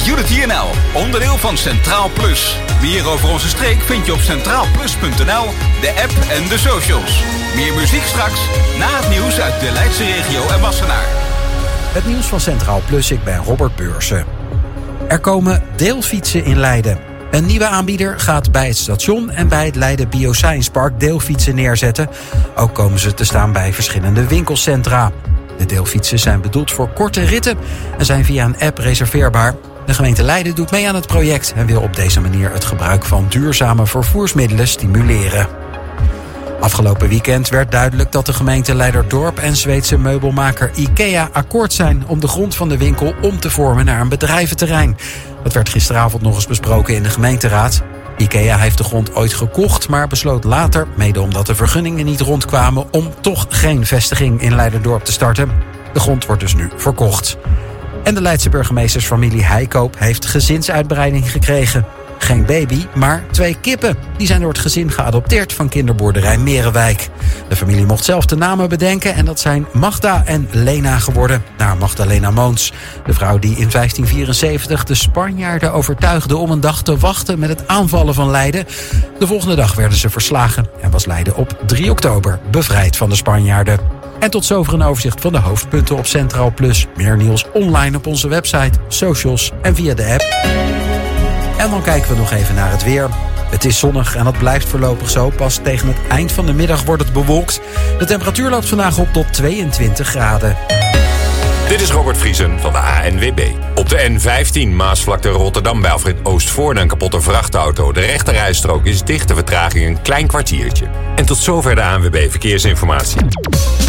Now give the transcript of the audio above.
Unity NL, onderdeel van Centraal Plus. Meer over onze streek vind je op centraalplus.nl, de app en de socials. Meer muziek straks, na het nieuws uit de Leidse regio en Wassenaar. Het nieuws van Centraal Plus, ik ben Robert Beursen. Er komen deelfietsen in Leiden. Een nieuwe aanbieder gaat bij het station en bij het Leiden Bioscience Park deelfietsen neerzetten. Ook komen ze te staan bij verschillende winkelcentra. De deelfietsen zijn bedoeld voor korte ritten en zijn via een app reserveerbaar. De gemeente Leiden doet mee aan het project en wil op deze manier het gebruik van duurzame vervoersmiddelen stimuleren. Afgelopen weekend werd duidelijk dat de gemeente Leiderdorp en Zweedse meubelmaker IKEA akkoord zijn om de grond van de winkel om te vormen naar een bedrijventerrein. Dat werd gisteravond nog eens besproken in de gemeenteraad. IKEA heeft de grond ooit gekocht, maar besloot later, mede omdat de vergunningen niet rondkwamen, om toch geen vestiging in Leiderdorp te starten. De grond wordt dus nu verkocht. En de Leidse burgemeestersfamilie Heikoop heeft gezinsuitbreiding gekregen. Geen baby, maar 2 kippen. Die zijn door het gezin geadopteerd van kinderboerderij Merenwijk. De familie mocht zelf de namen bedenken en dat zijn Magda en Lena geworden, naar Magdalena Moons. De vrouw die in 1574 de Spanjaarden overtuigde om een dag te wachten met het aanvallen van Leiden. De volgende dag werden ze verslagen en was Leiden op 3 oktober bevrijd van de Spanjaarden. En tot zover een overzicht van de hoofdpunten op Centraal Plus. Meer nieuws online op onze website, socials en via de app. En dan kijken we nog even naar het weer. Het is zonnig en dat blijft voorlopig zo. Pas tegen het eind van de middag wordt het bewolkt. De temperatuur loopt vandaag op tot 22 graden. Dit is Robert Vriesen van de ANWB. Op de N15 Maasvlakte Rotterdam bij Alfred Oostvoorn een kapotte vrachtauto. De rechterrijstrook is dicht, de vertraging een klein kwartiertje. En tot zover de ANWB Verkeersinformatie.